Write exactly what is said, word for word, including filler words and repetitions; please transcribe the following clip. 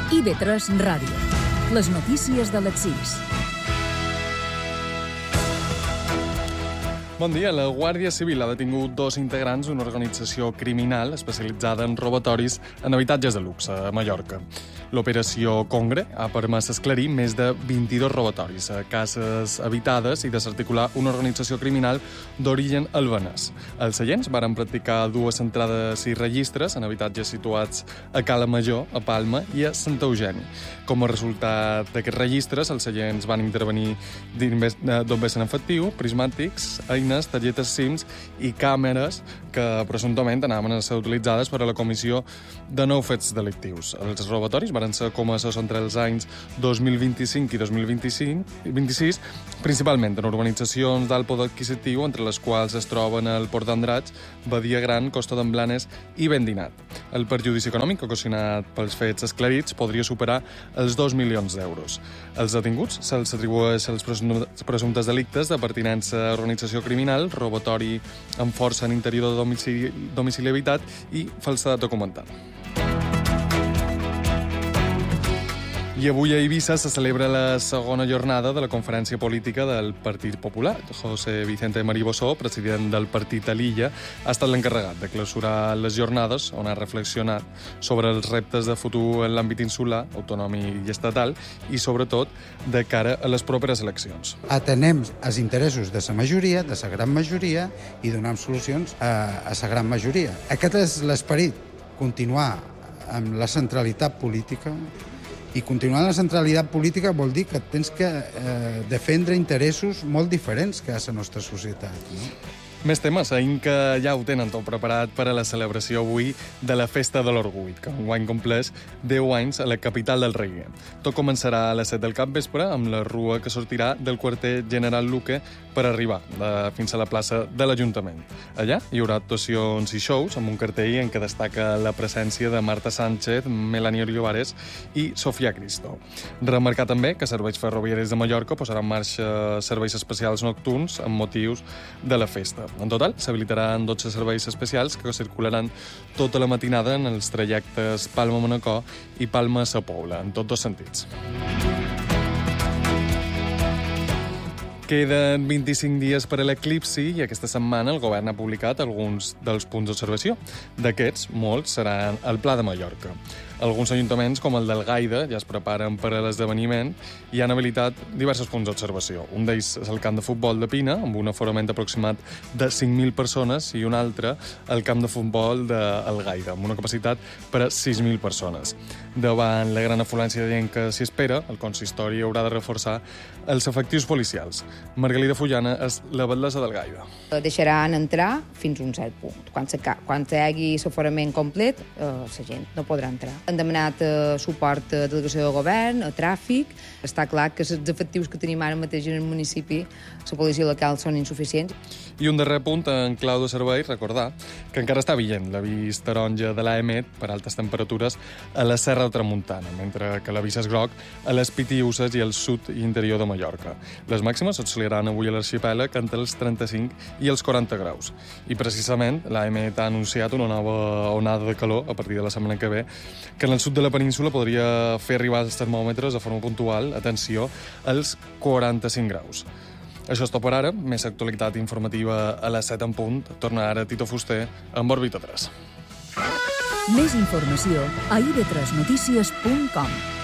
I B tres Ràdio. Les notícies de les sis. Bon dia. La Guàrdia Civil ha detingut dos integrants d'una organització criminal especialitzada en robatoris en habitatges de luxe a Mallorca. L'operació Congre ha permès esclarir més de vint-i-dos robatoris a cases habitades i desarticular una organització criminal d'origen albanès. Els agents varen practicar dues entrades i registres en habitatges situats a Cala Major, a Palma i a Santa Eugènia. Com a resultat d'aquests registres, els agents van intervenir d'on vesen efectiu, prismàtics, eines, targetes SIMs i càmeres que presumptament anaven a ser utilitzades per a la comissió de nous fets delictius. Els robatoris van ser comesos entre els anys dos mil vint-i-cinc i dos mil vint-i-sis, principalment en urbanitzacions d'alt poder adquisitiu, entre les quals es troben el Port d'Andratx, Badia Gran, Costa d'en Blanes i Vendinat. El perjudici econòmic ocasionat pels fets esclarits podria superar els dos milions d'euros. Els detinguts se'ls atribueix els presumptes delictes de pertinença a organització criminal, robatori amb força en interior de domicili, domicili habitat i falsedat documental. I avui a Eivissa se celebra la segona jornada de la conferència política del Partit Popular. José Vicente Maribosó, president del partit a l'illa, ha estat l'encarregat de clausurar les jornades on ha reflexionat sobre els reptes de futur en l'àmbit insular, autonòmic i estatal i, sobretot, de cara a les properes eleccions. Atenem els interessos de la majoria, de la gran majoria, i donem solucions a, a la gran majoria. Aquest és l'esperit, continuar amb la centralitat política. I continuar la centralitat política vol dir que tens que eh, defendre interessos molt diferents que a la nostra societat, no? Més temes, ahir que ja ho tenen tot preparat per a la celebració avui de la Festa de l'Orgull, que enguany compleix deu anys a la capital del Reggae. Tot començarà a les set del capvespre amb la rua que sortirà del quarter General Luque per arribar de, fins a la plaça de l'Ajuntament. Allà hi haurà actuacions i shows amb un cartell en què destaca la presència de Marta Sánchez, Melanie Olivares i Sofia Cristo. Remarcar també que Serveis Ferroviaris de Mallorca posarà en marxa serveis especials nocturns amb motius de la festa. En total, s'habilitaran dotze serveis especials que circularan tota la matinada en els trajectes Palma-Manacor i Palma-Sa Pobla, en tots dos sentits. Queden vint-i-cinc dies per a l'eclipsi i aquesta setmana el govern ha publicat alguns dels punts d'observació. D'aquests, molts seran al Pla de Mallorca. Alguns ajuntaments, com el del Gaida, ja es preparen per a l'esdeveniment i han habilitat diversos punts d'observació. Un d'ells és el camp de futbol de Pina, amb un aforament aproximat de cinc mil persones, i un altre, el camp de futbol del Gaida, amb una capacitat per a sis mil persones. Davant la gran afluència de gent que s'hi espera, el consistori haurà de reforçar els efectius policials. Margalida Fullana és la batllessa del Gaida. Deixaran entrar fins a un cert punt. Quan, quan hi hagi l'aforament complet, eh, la gent no podrà entrar. Han demanat eh, suport a delegació de govern, a tràfic. Està clar que els efectius que tenim ara mateix en el municipi, la policia local, són insuficients. I un darrer punt en clau de servei, recordar que encara està vigent l'avís taronja de l'A E M E T per altes temperatures a la Serra de Tramuntana, mentre que l'avís és groc a les Pitiüses i al sud i interior de Mallorca. Les màximes oscil·laran avui a l'arxipèlag entre els trenta-cinc i els quaranta graus. I precisament l'A E M E T ha anunciat una nova onada de calor a partir de la setmana que ve, que en el sud de la península podria fer arribar els termòmetres de forma puntual, atenció, als quaranta-cinc graus. Això és tot per ara. Més actualitat informativa a les set en punt. Torna ara Tito Fuster amb Òrbita tres. Més informació a i be tres notícies punt com.